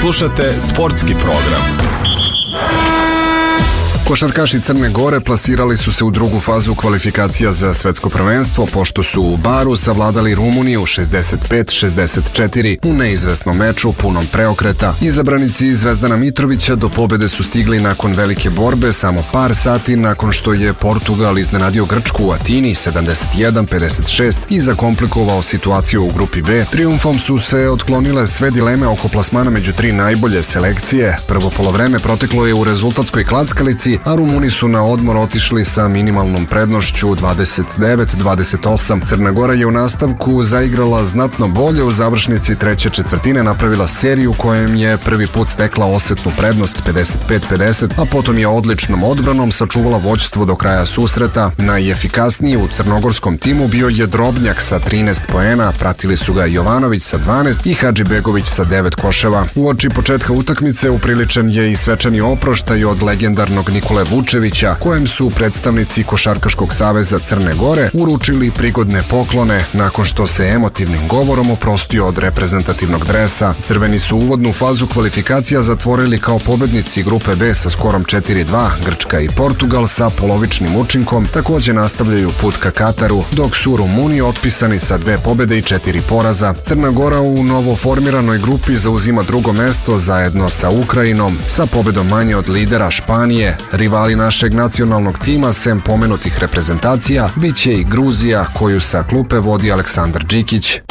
Slušate sportski program. Košarkaši Crne Gore plasirali su se u drugu fazu kvalifikacija za svetsko prvenstvo, pošto su u Baru savladali Rumuniju 65-64 u neizvesnom meču punom preokreta. Izabranici Zvezdana Mitrovića do pobede su stigli nakon velike borbe samo par sati nakon što je Portugal iznenadio Grčku u Atini 71-56 i zakomplikovao situaciju u grupi B. Trijumfom su se otklonile sve dileme oko plasmana među tri najbolje selekcije. Prvo polovreme proteklo je u rezultatskoj klackalici, a Rumuni su na odmor otišli sa minimalnom prednošću 29-28. Crna Gora je u nastavku zaigrala znatno bolje, u završnici treće četvrtine napravila seriju kojem je prvi put stekla osetnu prednost 55-50, a potom je odličnom odbranom sačuvala vođstvo do kraja susreta. Najefikasniji u crnogorskom timu bio je Drobnjak sa 13 poena, pratili su ga Jovanović sa 12 i Hadžibegović sa 9 koševa. Uoči početka utakmice upriličen je i svečani oproštaj od legendarnog Nikole Vučevića, kojem su predstavnici Košarkaškog saveza Crne Gore uručili prigodne poklone nakon što se emotivnim govorom oprostio od reprezentativnog dresa. Crveni su uvodnu fazu kvalifikacija zatvorili kao pobednici grupe B sa skorom 4-2, Grčka i Portugal sa polovičnim učinkom takođe nastavljaju put ka Kataru, dok su Rumuni otpisani sa 2 pobede i 4 poraza. Crna Gora u novoformiranoj grupi zauzima drugo mesto zajedno sa Ukrajinom, sa pobedom manje od lidera Španije. Rivali našeg nacionalnog tima, sem pomenutih reprezentacija, bit će i Gruzija, koju sa klupe vodi Aleksandar Đikić.